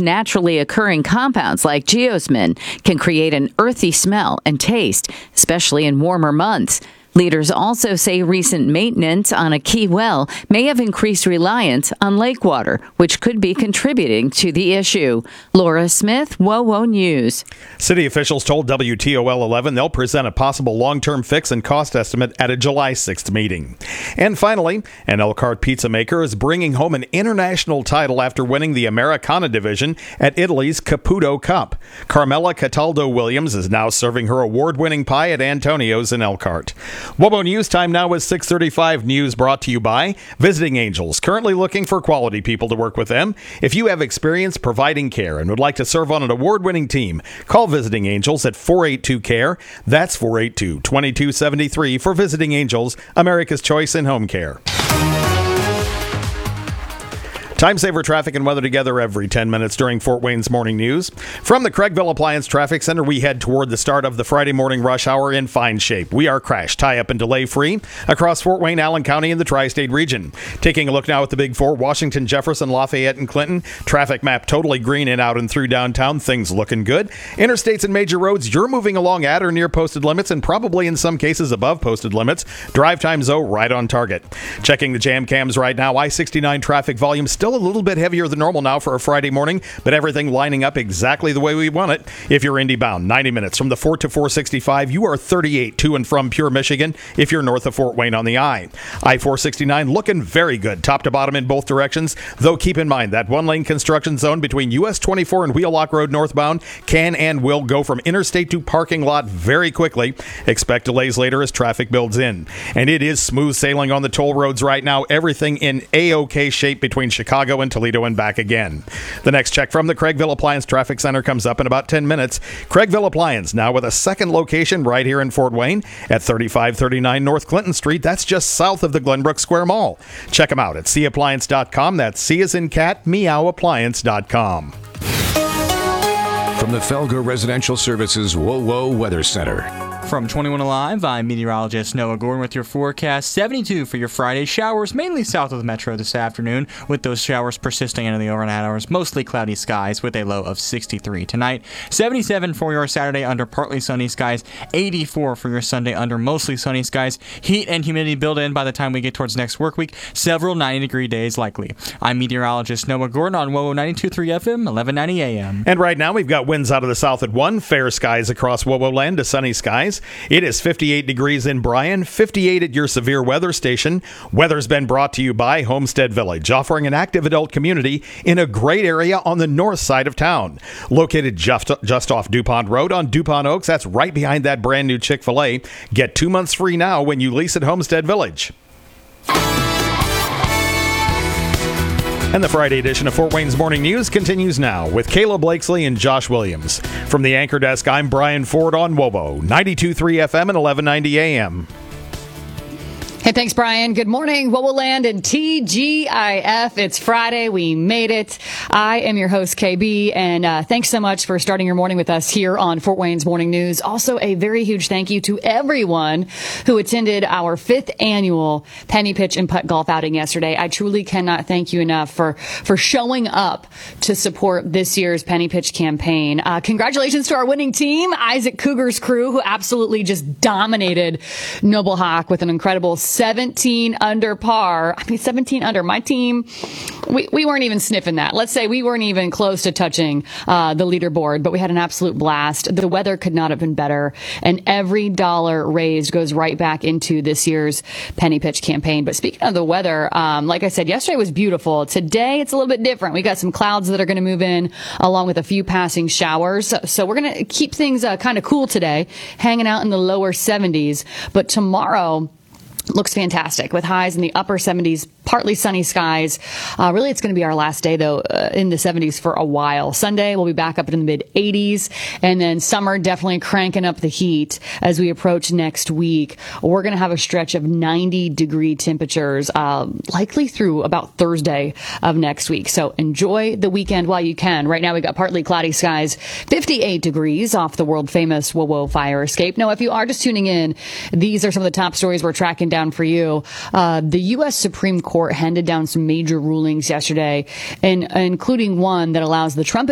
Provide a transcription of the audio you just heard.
naturally occurring compounds like geosmin can create an earthy smell and taste, especially in warmer months. Leaders also say recent maintenance on a key well may have increased reliance on lake water, which could be contributing to the issue. Laura Smith, WOWO News. City officials told WTOL 11 they'll present a possible long-term fix and cost estimate at a July 6th meeting. And finally, an Elkhart pizza maker is bringing home an international title after winning the Americana division at Italy's Caputo Cup. Carmela Cataldo Williams is now serving her award-winning pie at Antonio's in Elkhart. WOBO News time now is 6:35. News brought to you by Visiting Angels, currently looking for quality people to work with them. If you have experience providing care and would like to serve on an award-winning team, call Visiting Angels at 482-CARE. That's 482-2273 for Visiting Angels, America's choice in home care. Time saver traffic and weather together every 10 minutes during Fort Wayne's morning news. From the Craigville Appliance Traffic Center, we head toward the start of the Friday morning rush hour in fine shape. We are crash, tie-up, and delay-free across Fort Wayne, Allen County, and the tri-state region. Taking a look now at the Big Four, Washington, Jefferson, Lafayette, and Clinton. Traffic map totally green in, out, and through downtown. Things looking good. Interstates and major roads, you're moving along at or near posted limits, and probably in some cases above posted limits. Drive times, though, right on target. Checking the jam cams right now, I-69 traffic volume still a little bit heavier than normal now for a Friday morning, but everything lining up exactly the way we want it. If you're Indy bound, 90 minutes from the Fort to 465, you are 38 to and from Pure, Michigan if you're north of Fort Wayne on the I-469 looking very good, top to bottom in both directions, though keep in mind that one-lane construction zone between US 24 and Wheelock Road northbound can and will go from interstate to parking lot very quickly. Expect delays later as traffic builds in. And it is smooth sailing on the toll roads right now, everything in A-OK shape between Chicago and Toledo and back again. The next check from the Craigville Appliance Traffic Center comes up in about 10 minutes. Craigville Appliance now with a second location right here in Fort Wayne at 3539 North Clinton Street. That's just south of the Glenbrook Square Mall. Check them out at cappliance.com. That's C as in cat, meowappliance.com. From the Felger Residential Services WOWO Weather Center. From 21 Alive, I'm meteorologist Noah Gordon with your forecast. 72 for your Friday. Showers mainly south of the metro this afternoon, with those showers persisting into the overnight hours. Mostly cloudy skies with a low of 63 tonight. 77 for your Saturday under partly sunny skies. 84 for your Sunday under mostly sunny skies. Heat and humidity build in by the time we get towards next work week. Several 90-degree days likely. I'm meteorologist Noah Gordon on WOWO 92.3 FM, 1190 AM. And right now we've got winds out of the south at 1. Fair skies across WOWO land to sunny skies. It is 58 degrees in Bryan, 58 at your severe weather station. Weather's been brought to you by Homestead Village, offering an active adult community in a great area on the north side of town. Located just off DuPont Road on DuPont Oaks, that's right behind that brand new Chick-fil-A. Get 2 months free now when you lease at Homestead Village. And the Friday edition of Fort Wayne's Morning News continues now with Kayla Blakesley and Josh Williams. From the anchor desk, I'm Brian Ford on WOBO, 92.3 FM and 1190 AM. Hey, thanks, Brian. Good morning, WOWO Land and TGIF. It's Friday. We made it. I am your host, KB, and thanks so much for starting your morning with us here on Fort Wayne's Morning News. Also, a very huge thank you to everyone who attended our 5th annual Penny Pitch and Putt Golf outing yesterday. I truly cannot thank you enough for showing up to support this year's Penny Pitch campaign. Congratulations to our winning team, Isaac Cougar's crew, who absolutely just dominated Noble Hawk with an incredible 17 under par. I mean, 17 under. My team, we weren't even sniffing that. Let's say we weren't even close to touching the leaderboard, but we had an absolute blast. The weather could not have been better, and every dollar raised goes right back into this year's Penny Pitch campaign. But speaking of the weather, like I said, yesterday was beautiful. Today, it's a little bit different. We got some clouds that are going to move in, along with a few passing showers. So we're going to keep things kind of cool today, hanging out in the lower 70s. But tomorrow looks fantastic with highs in the upper 70s, partly sunny skies. Really, it's going to be our last day, though, in the 70s for a while. Sunday, we'll be back up in the mid-80s, and then summer definitely cranking up the heat as we approach next week. We're going to have a stretch of 90-degree temperatures, likely through about Thursday of next week. So enjoy the weekend while you can. Right now, we got partly cloudy skies, 58 degrees off the world-famous WOWO fire escape. Now, if you are just tuning in, these are some of the top stories we're tracking down for you. The U.S. Supreme Court handed down some major rulings yesterday, including one that allows the Trump